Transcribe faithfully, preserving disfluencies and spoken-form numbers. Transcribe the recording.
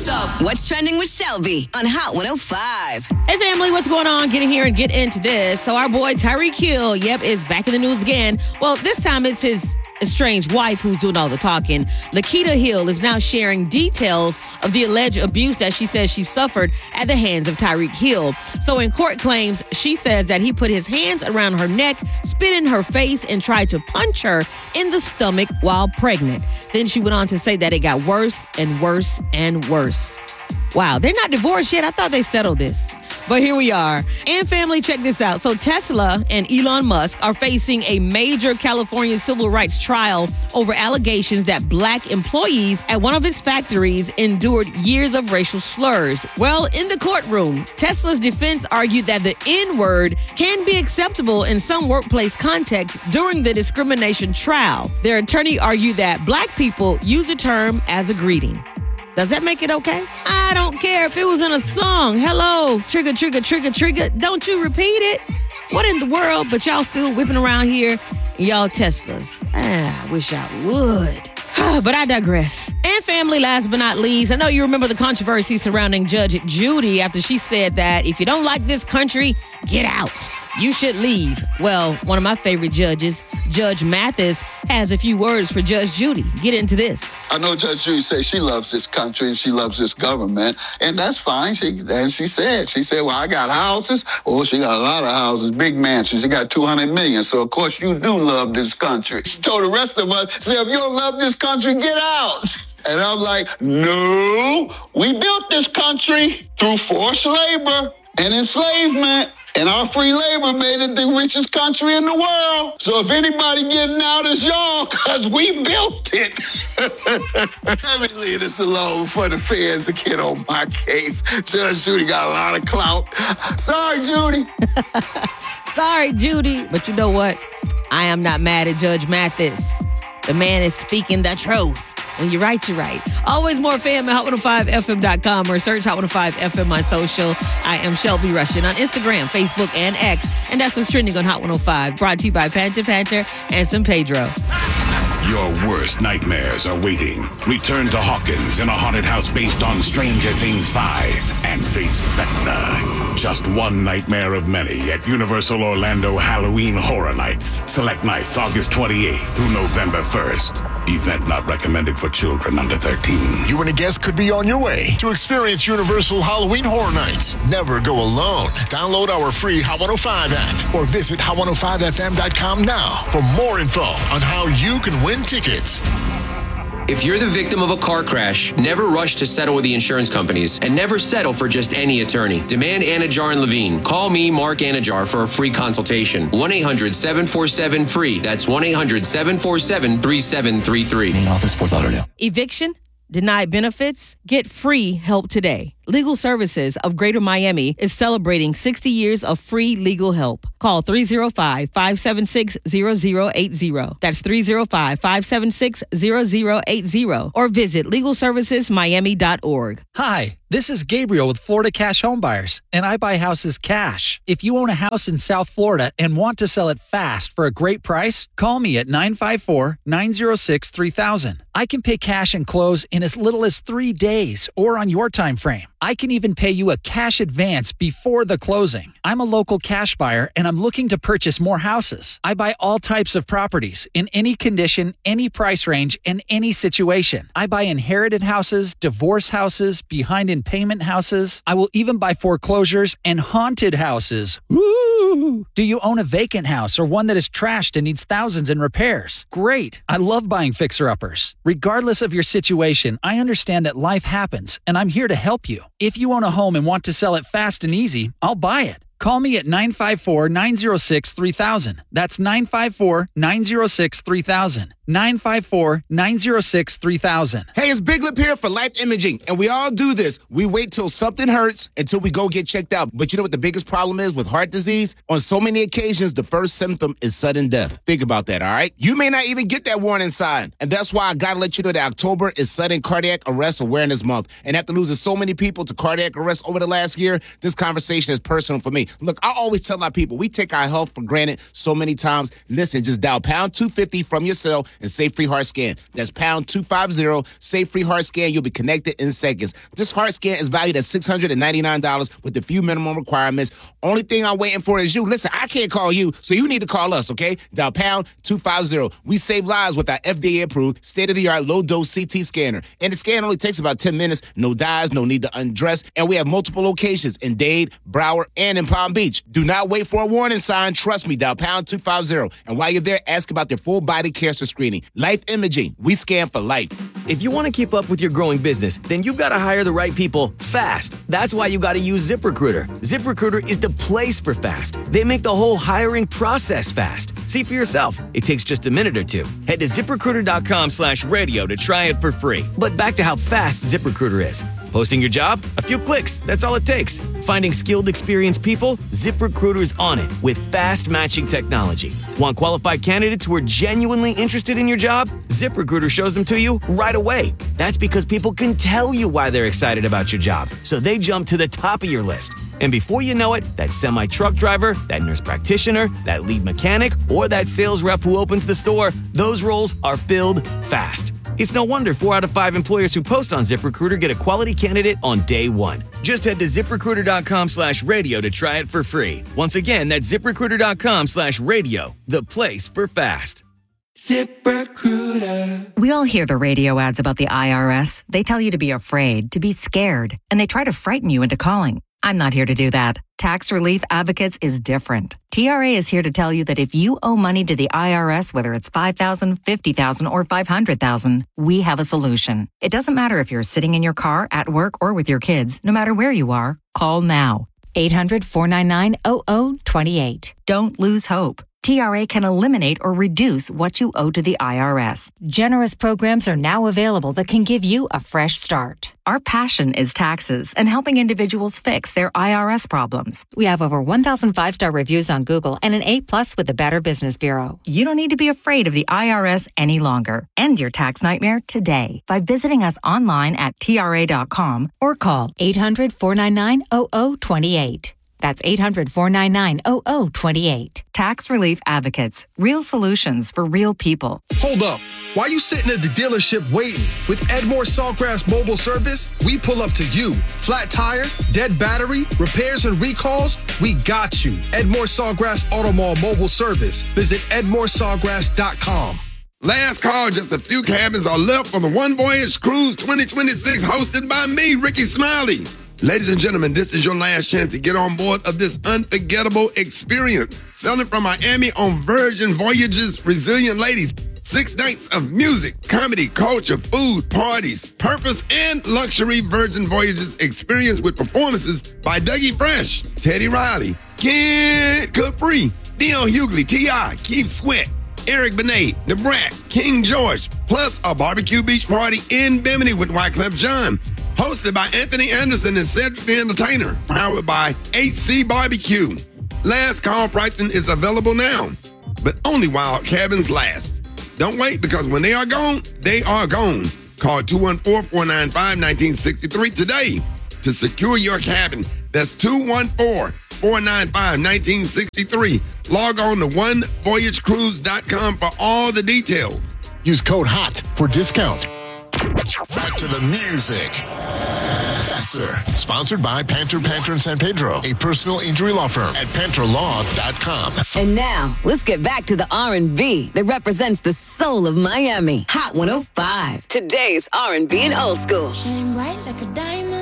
up? What's trending with Shelby on Hot one oh five? Hey, family, what's going on? Get in here and get into this. So our boy Tyreek Hill, yep, is back in the news again. Well, this time it's his estranged wife who's doing all the talking. Lakita Hill is now sharing details of the alleged abuse that she says she suffered at the hands of Tyreek Hill. So in court claims, she says that he put his hands around her neck, spit in her face, and tried to punch her in the stomach while pregnant. Then she went on to say that it got worse and worse and worse. Wow, they're not divorced yet. I thought they settled this. But here we are. And family, check this out. So Tesla and Elon Musk are facing a major California civil rights trial over allegations that black employees at one of his factories endured years of racial slurs. Well, in the courtroom, Tesla's defense argued that the N-word can be acceptable in some workplace contexts during the discrimination trial. Their attorney argued that black people use the term as a greeting. Does that make it okay? I don't care if it was in a song. Hello, trigger, trigger, trigger, trigger. Don't you repeat it? What in the world? But y'all still whipping around here. Y'all Teslas. Ah, I wish I would. But I digress. And family, last but not least, I know you remember the controversy surrounding Judge Judy after she said that if you don't like this country, get out. You should leave. Well, one of my favorite judges, Judge Mathis, has a few words for Judge Judy. Get into this. I know Judge Judy says she loves this country and she loves this government, and that's fine. She, and she said, she said, well, I got houses. Oh, she got a lot of houses, big mansions. She got two hundred million. So, of course, you do love this country. She told the rest of us, say, if you don't love this country, get out. And I'm like, no, we built this country through forced labor and enslavement. And our free labor made it the richest country in the world. So if anybody getting out, it's y'all, because we built it. Let me leave this alone for the fans to get on my case. Judge Judy got a lot of clout. Sorry, Judy. Sorry, Judy. But you know what? I am not mad at Judge Mathis. The man is speaking the truth. When you're right, you're right. Always more fam at hot one oh five F M dot com or search Hot one oh five F M on social. I am Shelby Russian on Instagram, Facebook, and X. And that's what's trending on Hot one oh five. Brought to you by Panther Panther and San Pedro. Your worst nightmares are waiting. Return to Hawkins in a haunted house based on Stranger Things five and face Vecna. Just one nightmare of many at Universal Orlando Halloween Horror Nights. Select nights August twenty-eighth through November first. Event not recommended for children under thirteen. You and a guest could be on your way to experience Universal Halloween Horror Nights. Never go alone. Download our free Hot one oh five app or visit hot one oh five F M dot com now for more info on how you can win tickets. If you're the victim of a car crash, never rush to settle with the insurance companies and never settle for just any attorney. Demand Anajar and Levine. Call me, Mark Anajar, for a free consultation. one eight hundred seven four seven free. That's one eight hundred seven four seven three seven three three. Main office, Fort Lauderdale. Eviction? Denied benefits? Get free help today. Legal Services of Greater Miami is celebrating sixty years of free legal help. Call three oh five, five seven six, zero zero eight zero. That's three oh five, five seven six, zero zero eight zero. Or visit legal services miami dot org. Hi, this is Gabriel with Florida Cash Home Buyers, and I buy houses cash. If you own a house in South Florida and want to sell it fast for a great price, call me at nine five four, nine zero six, three thousand. I can pay cash and close in as little as three days or on your time frame. I can even pay you a cash advance before the closing. I'm a local cash buyer and I'm looking to purchase more houses. I buy all types of properties in any condition, any price range, and any situation. I buy inherited houses, divorce houses, behind in payment houses. I will even buy foreclosures and haunted houses. Woo! Do you own a vacant house or one that is trashed and needs thousands in repairs? Great. I love buying fixer-uppers. Regardless of your situation, I understand that life happens and I'm here to help you. If you own a home and want to sell it fast and easy, I'll buy it. Call me at nine five four, nine zero six, three thousand. That's nine five four, nine zero six, three thousand. nine five four, nine zero six, three thousand. Hey, it's Big Lip here for Life Imaging, and we all do this. We wait till something hurts until we go get checked out. But you know what the biggest problem is with heart disease? On so many occasions, the first symptom is sudden death. Think about that, all right? You may not even get that warning sign, and that's why I gotta let you know that October is Sudden Cardiac Arrest Awareness Month. And after losing so many people to cardiac arrest over the last year, this conversation is personal for me. Look, I always tell my people, we take our health for granted so many times. Listen, just dial pound two fifty from your cell, and say free heart scan. That's pound two fifty, say free heart scan. You'll be connected in seconds. This heart scan is valued at six hundred ninety-nine dollars with a few minimum requirements. Only thing I'm waiting for is you. Listen, I can't call you, so you need to call us, okay? Dial pound two fifty. We save lives with our F D A-approved, state-of-the-art, low-dose C T scanner. And the scan only takes about ten minutes. No dyes, no need to undress. And we have multiple locations in Dade, Broward, and in Palm Beach. Do not wait for a warning sign. Trust me, dial pound two fifty. And while you're there, ask about their full-body cancer screening. Life Imaging. We scan for life. If you want to keep up with your growing business, then you've got to hire the right people fast. That's why you got to use ZipRecruiter. ZipRecruiter is the place for fast. They make the whole hiring process fast. See for yourself. It takes just a minute or two. Head to ZipRecruiter.com slash radio to try it for free. But back to how fast ZipRecruiter is. Posting your job? A few clicks. That's all it takes. Finding skilled, experienced people? ZipRecruiter's on it with fast matching technology. Want qualified candidates who are genuinely interested in your job? ZipRecruiter shows them to you right away. That's because people can tell you why they're excited about your job, so they jump to the top of your list. And before you know it, that semi-truck driver, that nurse practitioner, that lead mechanic, or that sales rep who opens the store, those roles are filled fast. It's no wonder four out of five employers who post on ZipRecruiter get a quality candidate on day one. Just head to ZipRecruiter.com slash radio to try it for free. Once again, that's ZipRecruiter.com slash radio, the place for fast. ZipRecruiter. We all hear the radio ads about the I R S. They tell you to be afraid, to be scared, and they try to frighten you into calling. I'm not here to do that. Tax Relief Advocates is different. T R A is here to tell you that if you owe money to the I R S, whether it's five thousand dollars, fifty thousand dollars, or five hundred thousand dollars, we have a solution. It doesn't matter if you're sitting in your car, at work, or with your kids. No matter where you are, call now. eight hundred, four nine nine, zero zero two eight. Don't lose hope. T R A can eliminate or reduce what you owe to the I R S. Generous programs are now available that can give you a fresh start. Our passion is taxes and helping individuals fix their I R S problems. We have over one thousand five-star reviews on Google and an A plus with the Better Business Bureau. You don't need to be afraid of the I R S any longer. End your tax nightmare today by visiting us online at T R A dot com or call eight hundred, four nine nine, zero zero two eight. That's eight hundred, four nine nine, zero zero two eight. Tax Relief Advocates. Real solutions for real people. Hold up. Why you sitting at the dealership waiting? With Edmore Saltgrass Mobile Service, we pull up to you. Flat tire, dead battery, repairs and recalls, we got you. Edmore Saltgrass Auto Mall Mobile Service. Visit edmore sawgrass dot com. Last call, just a few cabins are left on the One Voyage Cruise twenty twenty-six hosted by me, Ricky Smiley. Ladies and gentlemen, this is your last chance to get on board of this unforgettable experience. Sailing from Miami on Virgin Voyages, Resilient Ladies. Six nights of music, comedy, culture, food, parties, purpose, and luxury Virgin Voyages experience with performances by Dougie Fresh, Teddy Riley, Kid Capri, Dion Hughley, T I, Keith Sweat, Eric Benet, The Brat, King George, plus a barbecue beach party in Bimini with Wyclef Jean. Hosted by Anthony Anderson and Cedric the Entertainer. Powered by H C Barbecue. Last call pricing is available now, but only while cabins last. Don't wait, because when they are gone, they are gone. Call two one four, four nine five, one nine six three today to secure your cabin. That's two one four, four nine five, one nine six three. Log on to one voyage cruise dot com for all the details. Use code HOT for discount. Back to the music. Faster. Sponsored by Panther Panther in San Pedro, a personal injury law firm at panther law dot com. And now, let's get back to the R and B that represents the soul of Miami. Hot one oh five. Today's R and B and old school. Shine bright like a diamond.